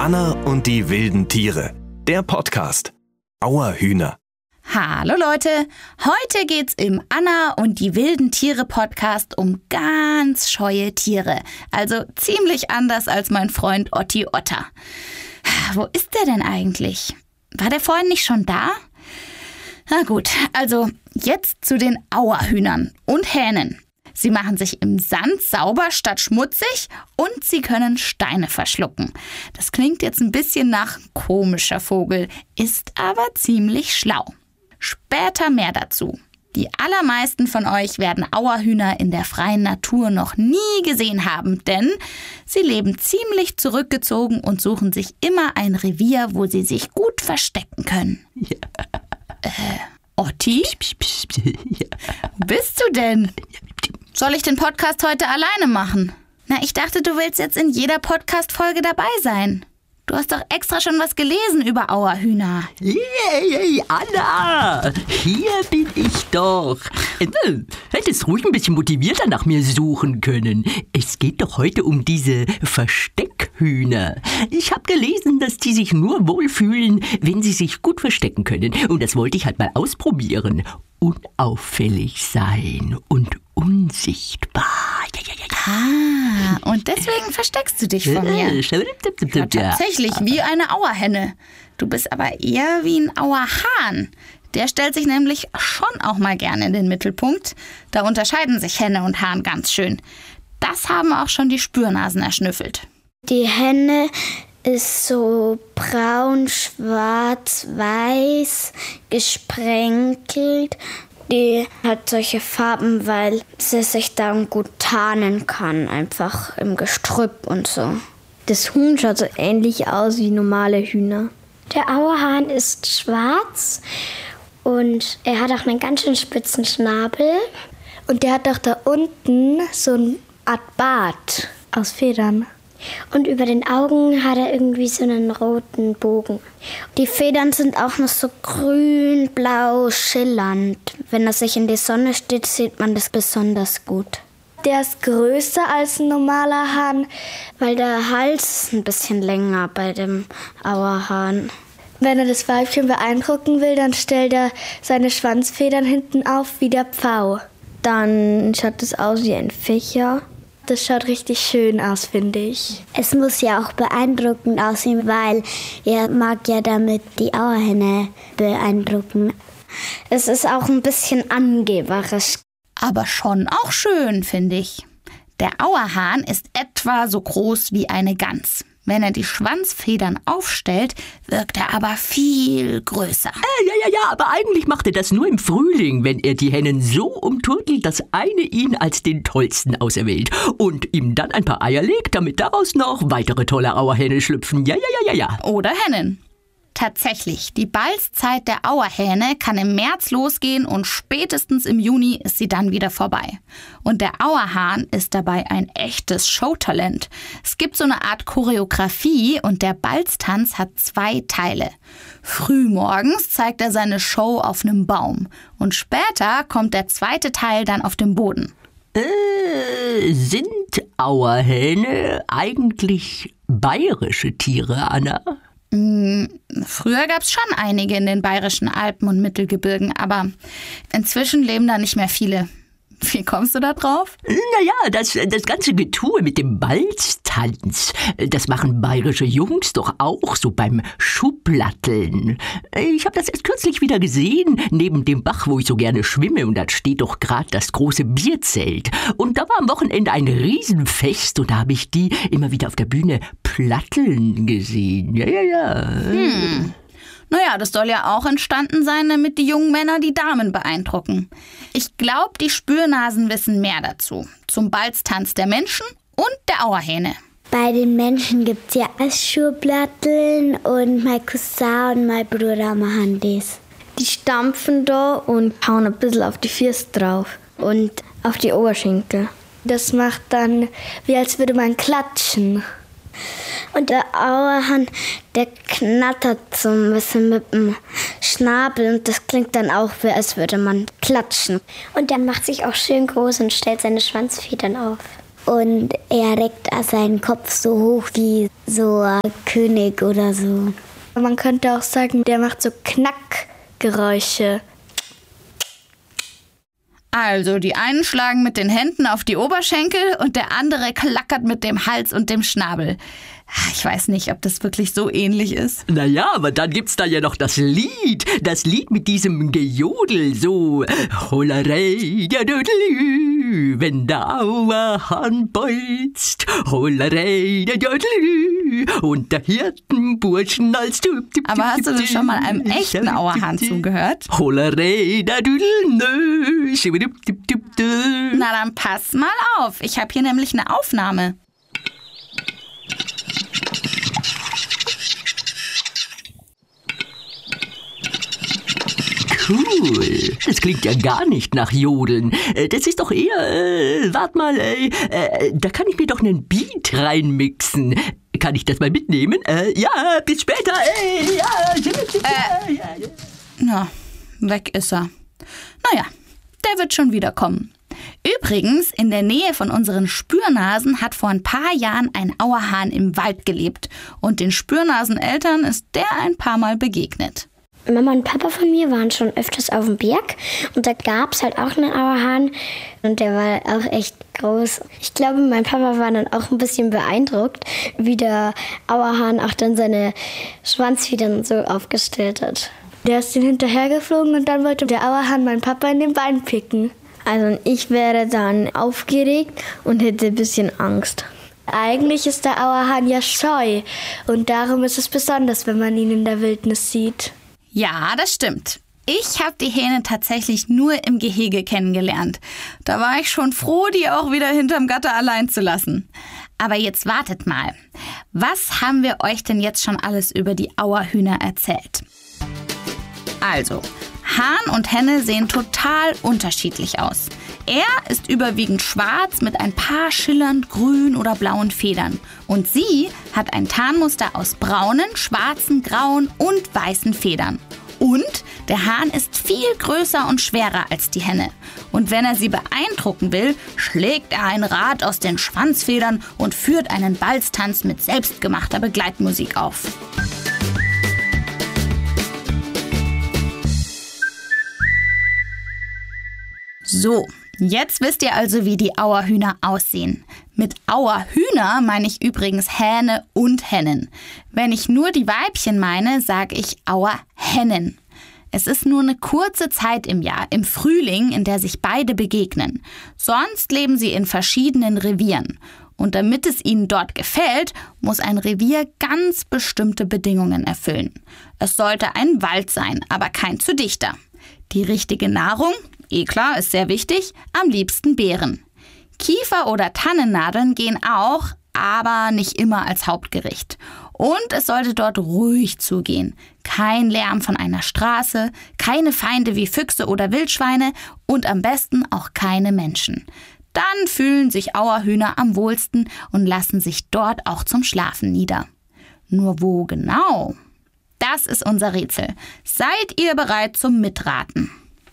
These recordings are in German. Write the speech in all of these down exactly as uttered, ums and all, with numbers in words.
Anna und die wilden Tiere. Der Podcast. Auerhühner. Hallo Leute, heute geht's im Anna und die wilden Tiere Podcast um ganz scheue Tiere. Also ziemlich anders als mein Freund Otti Otter. Wo ist der denn eigentlich? War der vorhin nicht schon da? Na gut, also jetzt zu den Auerhühnern und Hähnen. Sie machen sich im Sand sauber statt schmutzig und sie können Steine verschlucken. Das klingt jetzt ein bisschen nach komischer Vogel, ist aber ziemlich schlau. Später mehr dazu. Die allermeisten von euch werden Auerhühner in der freien Natur noch nie gesehen haben, denn sie leben ziemlich zurückgezogen und suchen sich immer ein Revier, wo sie sich gut verstecken können. Ja. Äh, Otti? Psch, psch, psch, ja. Wo bist du denn? Soll ich den Podcast heute alleine machen? Na, ich dachte, du willst jetzt in jeder Podcast-Folge dabei sein. Du hast doch extra schon was gelesen über Auerhühner. Hey, Anna, hier bin ich doch. Du hättest ruhig ein bisschen motivierter nach mir suchen können. Es geht doch heute um diese Versteckhühner. Ich habe gelesen, dass die sich nur wohlfühlen, wenn sie sich gut verstecken können. Und das wollte ich halt mal ausprobieren. Unauffällig sein und unsichtbar. Ja, ja, ja, ja. Ah, und deswegen versteckst du dich von mir. Ja, tatsächlich, wie eine Auerhenne. Du bist aber eher wie ein Auerhahn. Der stellt sich nämlich schon auch mal gerne in den Mittelpunkt. Da unterscheiden sich Henne und Hahn ganz schön. Das haben auch schon die Spürnasen erschnüffelt. Die Henne ist so braun, schwarz, weiß, gesprenkelt. Die hat solche Farben, weil sie sich dann gut tarnen kann, einfach im Gestrüpp und so. Das Huhn schaut so ähnlich aus wie normale Hühner. Der Auerhahn ist schwarz und er hat auch einen ganz schön spitzen Schnabel. Und der hat auch da unten so eine Art Bart aus Federn. Und über den Augen hat er irgendwie so einen roten Bogen. Die Federn sind auch noch so grün, blau, schillernd. Wenn er sich in die Sonne steht, sieht man das besonders gut. Der ist größer als ein normaler Hahn, weil der Hals ist ein bisschen länger bei dem Auerhahn. Wenn er das Weibchen beeindrucken will, dann stellt er seine Schwanzfedern hinten auf wie der Pfau. Dann schaut es aus wie ein Fächer. Das schaut richtig schön aus, finde ich. Es muss ja auch beeindruckend aussehen, weil er mag ja damit die Auerhenne beeindrucken. Es ist auch ein bisschen angeberisch. Aber schon auch schön, finde ich. Der Auerhahn ist etwa so groß wie eine Gans. Wenn er die Schwanzfedern aufstellt, wirkt er aber viel größer. Äh, ja, ja, ja, aber eigentlich macht er das nur im Frühling, wenn er die Hennen so umturtelt, dass eine ihn als den tollsten auserwählt und ihm dann ein paar Eier legt, damit daraus noch weitere tolle Auerhähne schlüpfen. Ja, ja, ja, ja, ja. Oder Hennen. Tatsächlich, die Balzzeit der Auerhähne kann im März losgehen und spätestens im Juni ist sie dann wieder vorbei. Und der Auerhahn ist dabei ein echtes Showtalent. Es gibt so eine Art Choreografie und der Balztanz hat zwei Teile. Frühmorgens zeigt er seine Show auf einem Baum und später kommt der zweite Teil dann auf dem Boden. Äh, sind Auerhähne eigentlich bayerische Tiere, Anna? Früher gab es schon einige in den bayerischen Alpen und Mittelgebirgen, aber inzwischen leben da nicht mehr viele. Wie kommst du da drauf? Naja, das, das ganze Getue mit dem Balztanz, das machen bayerische Jungs doch auch so beim Schublatteln. Ich habe das erst kürzlich wieder gesehen, neben dem Bach, wo ich so gerne schwimme, und da steht doch gerade das große Bierzelt. Und da war am Wochenende ein Riesenfest und da habe ich die immer wieder auf der Bühne platteln gesehen. Ja, ja, ja. Hm. Naja, das soll ja auch entstanden sein, damit die jungen Männer die Damen beeindrucken. Ich glaube, die Spürnasen wissen mehr dazu. Zum Balztanz der Menschen und der Auerhähne. Bei den Menschen gibt es ja Schublatteln und mein Cousin und mein Bruder machen das. Die stampfen da und hauen ein bisschen auf die Füße drauf und auf die Oberschenkel. Das macht dann, wie als würde man klatschen. Und der Auerhahn, der knattert so ein bisschen mit dem Schnabel und das klingt dann auch, wie als würde man klatschen. Und der macht sich auch schön groß und stellt seine Schwanzfedern auf. Und er reckt seinen Kopf so hoch wie so ein König oder so. Man könnte auch sagen, der macht so Knackgeräusche. Also, die einen schlagen mit den Händen auf die Oberschenkel und der andere klackert mit dem Hals und dem Schnabel. Ich weiß nicht, ob das wirklich so ähnlich ist. Naja, aber dann gibt's da ja noch das Lied. Das Lied mit diesem Gejodel, so Holerei, ja dödelü, wenn der Auerhahn bolzt. Holerei, ja dödelü, und der Hirtenburschen als du. Aber hast du denn schon mal einem echten Auerhahn zugehört? Holerei, da düdelü, Na dann pass mal auf, ich habe hier nämlich eine Aufnahme. Cool. Das klingt ja gar nicht nach Jodeln. Das ist doch eher, äh, wart mal, äh, äh, da kann ich mir doch einen Beat reinmixen. Kann ich das mal mitnehmen? Äh, ja, bis später. Äh, ja, äh, ja, ja. Na, weg ist er. Naja, der wird schon wiederkommen. Übrigens, in der Nähe von unseren Spürnasen hat vor ein paar Jahren ein Auerhahn im Wald gelebt. Und den Spürnaseneltern ist der ein paar Mal begegnet. Mama und Papa von mir waren schon öfters auf dem Berg und da gab es halt auch einen Auerhahn und der war auch echt groß. Ich glaube, mein Papa war dann auch ein bisschen beeindruckt, wie der Auerhahn auch dann seine Schwanzfedern so aufgestellt hat. Der ist den hinterhergeflogen und dann wollte der Auerhahn meinen Papa in den Bein picken. Also ich wäre dann aufgeregt und hätte ein bisschen Angst. Eigentlich ist der Auerhahn ja scheu und darum ist es besonders, wenn man ihn in der Wildnis sieht. Ja, das stimmt. Ich habe die Hähne tatsächlich nur im Gehege kennengelernt. Da war ich schon froh, die auch wieder hinterm Gatter allein zu lassen. Aber jetzt wartet mal. Was haben wir euch denn jetzt schon alles über die Auerhühner erzählt? Also, Hahn und Henne sehen total unterschiedlich aus. Er ist überwiegend schwarz mit ein paar schillernd grün oder blauen Federn. Und sie hat ein Tarnmuster aus braunen, schwarzen, grauen und weißen Federn. Und der Hahn ist viel größer und schwerer als die Henne. Und wenn er sie beeindrucken will, schlägt er ein Rad aus den Schwanzfedern und führt einen Balztanz mit selbstgemachter Begleitmusik auf. So, jetzt wisst ihr also, wie die Auerhühner aussehen. Mit Auerhühner meine ich übrigens Hähne und Hennen. Wenn ich nur die Weibchen meine, sage ich Auerhennen. Es ist nur eine kurze Zeit im Jahr, im Frühling, in der sich beide begegnen. Sonst leben sie in verschiedenen Revieren. Und damit es ihnen dort gefällt, muss ein Revier ganz bestimmte Bedingungen erfüllen. Es sollte ein Wald sein, aber kein zu dichter. Die richtige Nahrung, eh klar, ist sehr wichtig, am liebsten Beeren. Kiefer- oder Tannennadeln gehen auch, aber nicht immer als Hauptgericht. Und es sollte dort ruhig zugehen. Kein Lärm von einer Straße, keine Feinde wie Füchse oder Wildschweine und am besten auch keine Menschen. Dann fühlen sich Auerhühner am wohlsten und lassen sich dort auch zum Schlafen nieder. Nur wo genau? Das ist unser Rätsel. Seid ihr bereit zum Mitraten?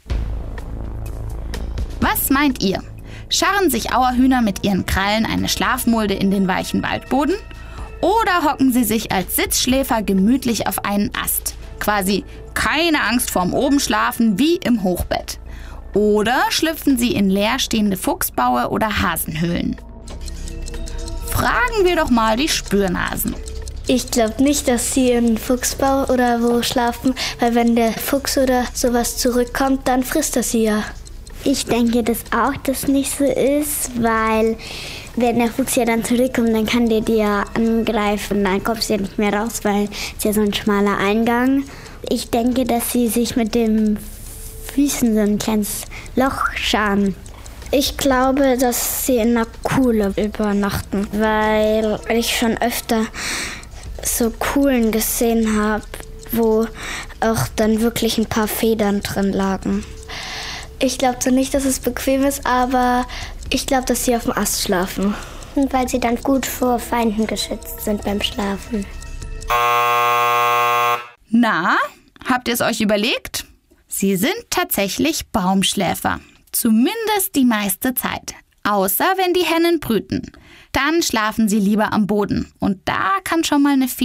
Was meint ihr? Scharren sich Auerhühner mit ihren Krallen eine Schlafmulde in den weichen Waldboden? Oder hocken sie sich als Sitzschläfer gemütlich auf einen Ast? Quasi keine Angst vorm Obenschlafen wie im Hochbett. Oder schlüpfen sie in leerstehende Fuchsbaue oder Hasenhöhlen? Fragen wir doch mal die Spürnasen. Ich glaube nicht, dass sie in Fuchsbau oder wo schlafen, weil wenn der Fuchs oder sowas zurückkommt, dann frisst er sie ja. Ich denke das auch, dass nicht so ist, weil wenn der Fuchs ja dann zurückkommt, dann kann der dir ja angreifen. Dann kommst du ja nicht mehr raus, weil es ja so ein schmaler Eingang. Ich denke, dass sie sich mit den Füßen so ein kleines Loch scharen. Ich glaube, dass sie in einer Kuhle übernachten, weil ich schon öfter so Kuhlen gesehen habe, wo auch dann wirklich ein paar Federn drin lagen. Ich glaube so nicht, dass es bequem ist, aber ich glaube, dass sie auf dem Ast schlafen. Und weil sie dann gut vor Feinden geschützt sind beim Schlafen. Na, habt ihr es euch überlegt? Sie sind tatsächlich Baumschläfer. Zumindest die meiste Zeit. Außer wenn die Hennen brüten. Dann schlafen sie lieber am Boden. Und da kann schon mal eine